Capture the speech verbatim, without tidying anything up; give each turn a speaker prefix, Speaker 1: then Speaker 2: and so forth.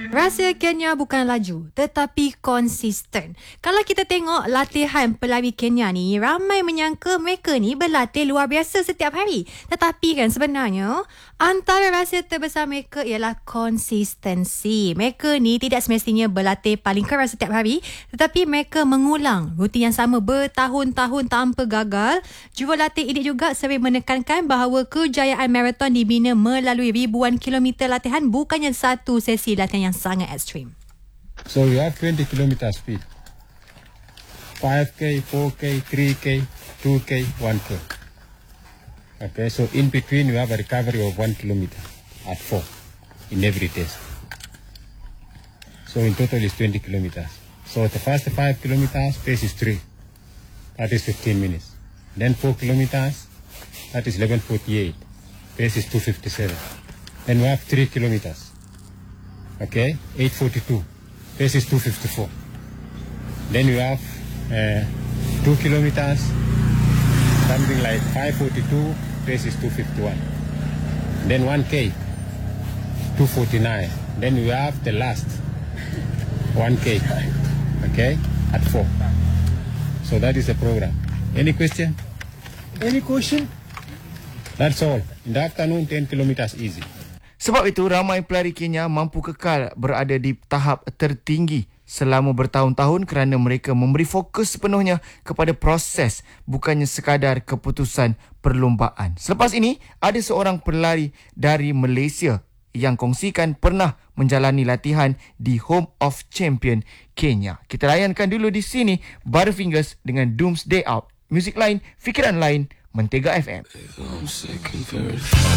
Speaker 1: Rahsia Kenya bukan laju tetapi konsisten. Kalau kita tengok latihan pelari Kenya ni, ramai menyangka mereka ni berlatih luar biasa setiap hari. Tetapi kan sebenarnya antara rahsia terbesar mereka ialah konsistensi. Mereka ni tidak semestinya berlatih paling keras setiap hari, tetapi mereka mengulang rutin yang sama bertahun-tahun tanpa gagal. Jurulatih ini juga sering menekankan bahawa kejayaan maraton dibina melalui ribuan kilometer latihan, bukannya satu sesi latihan yang sangat ekstrim.
Speaker 2: So you have twenty kilometer speed. five K, four K, three K, two K, one K. Okay, so in between you have a recovery of one kilometer at four in every test. So in total is twenty kilometers. So the first five kilometers pace is three. That is fifteen minutes. Then four kilometers, that is eleven forty-eight. Pace is two fifty-seven. Then we have three kilometers. Okay, eight forty-two. Pace is two fifty-four. Then you have uh, two kilometers, something like five forty-two. Pace is two fifty-one. Then one K, two forty-nine. Then you have the last one K. Okay, at four. So that is the program. Any question?
Speaker 3: Any question?
Speaker 2: That's all. In the afternoon, ten kilometers easy.
Speaker 4: Sebab itu, ramai pelari Kenya mampu kekal berada di tahap tertinggi selama bertahun-tahun kerana mereka memberi fokus sepenuhnya kepada proses, bukannya sekadar keputusan perlombaan. Selepas ini, ada seorang pelari dari Malaysia yang kongsikan pernah menjalani latihan di Home of Champion Kenya. Kita layankan dulu di sini Butterfingers dengan Doomsday Out. Muzik lain, fikiran lain, Mentega F M.